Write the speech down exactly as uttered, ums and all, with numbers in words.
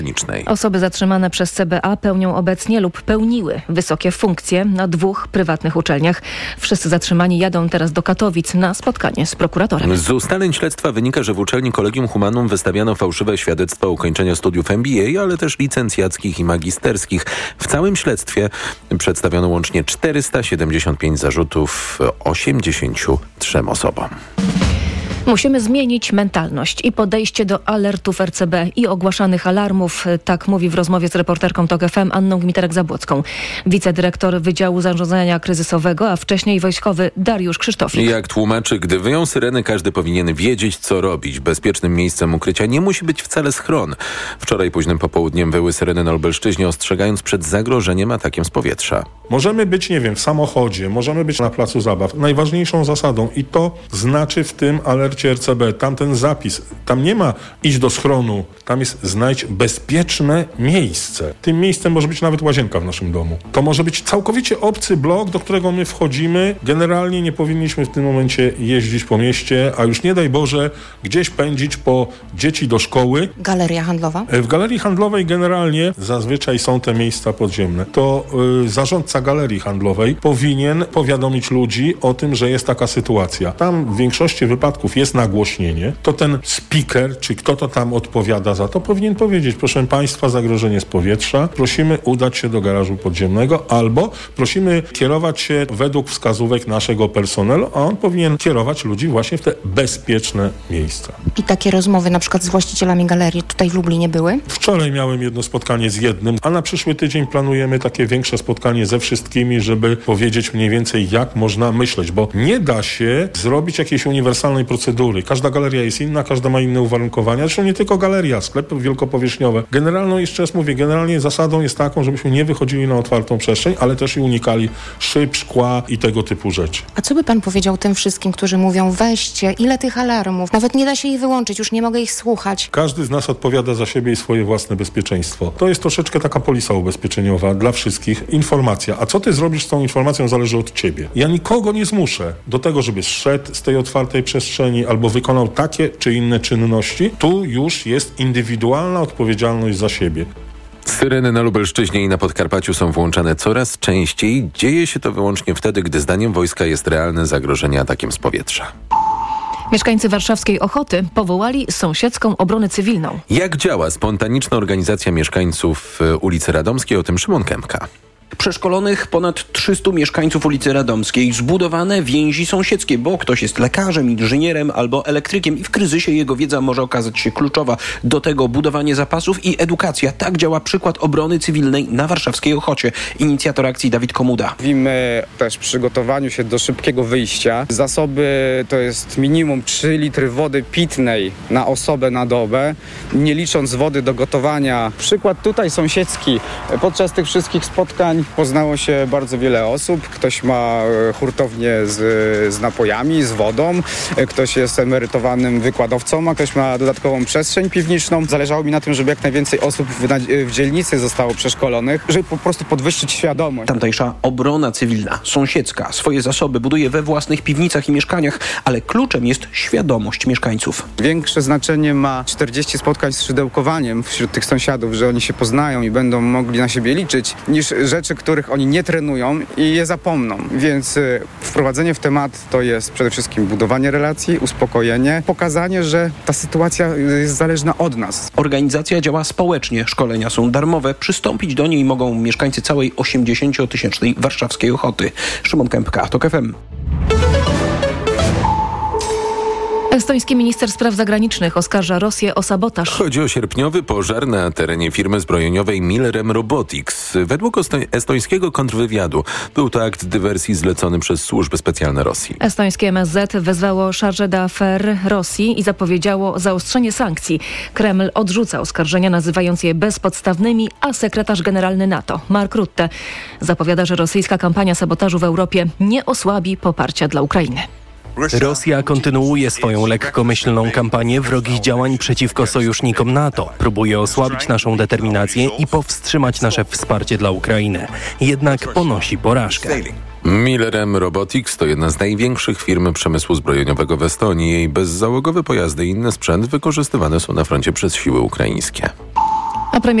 klinicznej. Osoby zatrzymane przez C B A pełnią obecnie lub pełniły wysokie funkcje na dwóch prywatnych uczelniach. Wszyscy zatrzymani jadą teraz do Katowic na spotkanie z prokuratorem. Z ustaleń śledztwa wynika, że w uczelni Collegium Humanum wystawiano fałszywe świadectwa ukończenia studiów M B A, ale też licencjackich i magisterskich. W całym śledztwie przedstawiono łącznie czterysta siedemdziesiąt pięć zarzutów osiemdziesięciu trzem osobom. Musimy zmienić mentalność i podejście do alertów R C B i ogłaszanych alarmów. Tak mówi w rozmowie z reporterką TOK F M Anną Gmiterek-Zabłocką. Wicedyrektor Wydziału Zarządzania Kryzysowego, a wcześniej wojskowy Dariusz Krzysztofik. Jak tłumaczy, gdy wyją syreny, każdy powinien wiedzieć, co robić. Bezpiecznym miejscem ukrycia nie musi być wcale schron. Wczoraj późnym popołudniem wyły syreny na Lubelszczyźnie, ostrzegając przed zagrożeniem atakiem z powietrza. Możemy być, nie wiem, w samochodzie, możemy być na placu zabaw. Najważniejszą zasadą, i to znaczy w tym alercie R C B, tam ten zapis, tam nie ma iść do schronu, tam jest znajdź bezpieczne miejsce. Tym miejscem może być nawet łazienka w naszym domu. To może być całkowicie obcy blok, do którego my wchodzimy. Generalnie nie powinniśmy w tym momencie jeździć po mieście, a już nie daj Boże gdzieś pędzić po dzieci do szkoły. Galeria handlowa? W galerii handlowej generalnie zazwyczaj są te miejsca podziemne. To y, zarządca galerii handlowej powinien powiadomić ludzi o tym, że jest taka sytuacja. Tam w większości wypadków jest nagłośnienie. To ten speaker, czy kto to tam odpowiada za to, powinien powiedzieć: proszę Państwa, zagrożenie z powietrza, prosimy udać się do garażu podziemnego, albo prosimy kierować się według wskazówek naszego personelu, a on powinien kierować ludzi właśnie w te bezpieczne miejsca. I takie rozmowy na przykład z właścicielami galerii tutaj w Lublinie były? Wczoraj miałem jedno spotkanie z jednym, a na przyszły tydzień planujemy takie większe spotkanie ze wszystkimi, żeby powiedzieć mniej więcej, jak można myśleć, bo nie da się zrobić jakiejś uniwersalnej procedury. Każda galeria jest inna, każda ma inne uwarunkowania. Zresztą nie tylko galeria, sklepy wielkopowierzchniowe. Generalną, jeszcze raz mówię, generalnie zasadą jest taką, żebyśmy nie wychodzili na otwartą przestrzeń, ale też i unikali szyb, szkła i tego typu rzeczy. A co by pan powiedział tym wszystkim, którzy mówią: weźcie, ile tych alarmów, nawet nie da się ich wyłączyć, już nie mogę ich słuchać? Każdy z nas odpowiada za siebie i swoje własne bezpieczeństwo. To jest troszeczkę taka polisa ubezpieczeniowa dla wszystkich. Informacja. A co ty zrobisz z tą informacją, zależy od ciebie. Ja nikogo nie zmuszę do tego, żeby zszedł z tej otwartej przestrzeni albo wykonał takie czy inne czynności. Tu już jest indywidualna odpowiedzialność za siebie. Syreny na Lubelszczyźnie i na Podkarpaciu są włączane coraz częściej. Dzieje się to wyłącznie wtedy, gdy zdaniem wojska jest realne zagrożenie atakiem z powietrza. Mieszkańcy warszawskiej Ochoty powołali sąsiedzką obronę cywilną. Jak działa spontaniczna organizacja mieszkańców ulicy Radomskiej? O tym Szymon Kępka. Przeszkolonych ponad trzystu mieszkańców ulicy Radomskiej, zbudowane więzi sąsiedzkie, bo ktoś jest lekarzem, inżynierem albo elektrykiem i w kryzysie jego wiedza może okazać się kluczowa. Do tego budowanie zapasów i edukacja. Tak działa przykład obrony cywilnej na warszawskiej Ochocie. Inicjator akcji Dawid Komuda. Mówimy też w przygotowaniu się do szybkiego wyjścia. Zasoby to jest minimum trzy litry wody pitnej na osobę na dobę, nie licząc wody do gotowania. Przykład tutaj sąsiedzki. Podczas tych wszystkich spotkań poznało się bardzo wiele osób. Ktoś ma hurtownię z, z napojami, z wodą. Ktoś jest emerytowanym wykładowcą, a ktoś ma dodatkową przestrzeń piwniczą. Zależało mi na tym, żeby jak najwięcej osób w, w dzielnicy zostało przeszkolonych, żeby po prostu podwyższyć świadomość. Tamtejsza obrona cywilna, sąsiedzka, swoje zasoby buduje we własnych piwnicach i mieszkaniach, ale kluczem jest świadomość mieszkańców. Większe znaczenie ma czterdzieści spotkań z szydełkowaniem wśród tych sąsiadów, że oni się poznają i będą mogli na siebie liczyć, niż rzeczy, których oni nie trenują i je zapomną. Więc y, wprowadzenie w temat to jest przede wszystkim budowanie relacji, uspokojenie, pokazanie, że ta sytuacja jest zależna od nas. Organizacja działa społecznie, szkolenia są darmowe. Przystąpić do niej mogą mieszkańcy całej osiemdziesięciotysięcznej warszawskiej Ochoty. Szymon Kępka, TOK F M. Estoński minister spraw zagranicznych oskarża Rosję o sabotaż. Chodzi o sierpniowy pożar na terenie firmy zbrojeniowej Milrem Robotics. Według estońskiego kontrwywiadu był to akt dywersji zlecony przez służby specjalne Rosji. Estońskie M S Z wezwało Chargé d'Affaires Rosji i zapowiedziało zaostrzenie sankcji. Kreml odrzuca oskarżenia, nazywając je bezpodstawnymi, a sekretarz generalny NATO, Mark Rutte, zapowiada, że rosyjska kampania sabotażu w Europie nie osłabi poparcia dla Ukrainy. Rosja kontynuuje swoją lekkomyślną kampanię wrogich działań przeciwko sojusznikom NATO. Próbuje osłabić naszą determinację i powstrzymać nasze wsparcie dla Ukrainy. Jednak ponosi porażkę. Milrem Robotics to jedna z największych firm przemysłu zbrojeniowego w Estonii. Jej bezzałogowe pojazdy i inny sprzęt wykorzystywane są na froncie przez siły ukraińskie. A premier